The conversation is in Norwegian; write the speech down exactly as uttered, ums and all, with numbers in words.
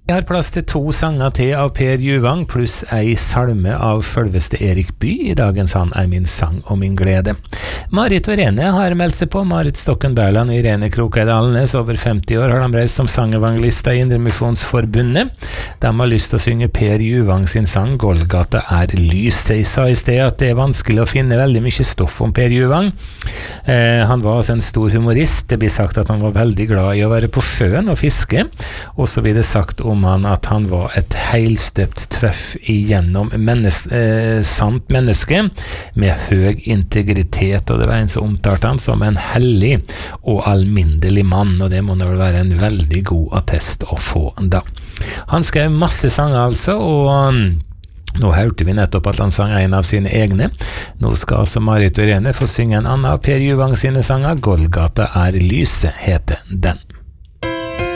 Jeg har plass til to sanger til av Per Juvang, pluss ei salme av følveste Erik Bye. I dagens Han er min sang og min glede. Marit og Irene har meldt seg på. Marit Stokken Berland og Irene Krokeid Alnes, over femti år, har de reist som sangevangelister i Indremisjonsforbundet. De har lyst til å synge Per Juvang sin sang «Golgata er lys». Jeg sa i sted at det er vanskelig å finne veldig mye stoff om Per Juvang. Eh, han var altså en stor humorist. Det blir sagt at han var veldig glad i å være på sjøen og fiske, og så blir det sagt om han at han var et heilstøpt trøff igjennom mennes eh, sant menneske med høy integritet, og det var en som omtalte han som en hellig og alminnelig mann, og det må vel være en veldig god attest å få da. Han skrev masse sanger altså, og um, nå hørte vi nettopp at han sang en av sine egne. Nå skal altså Marit og Irene få synge en annen av Per Juvang sine sanger. «Golgata er lyset» heter den.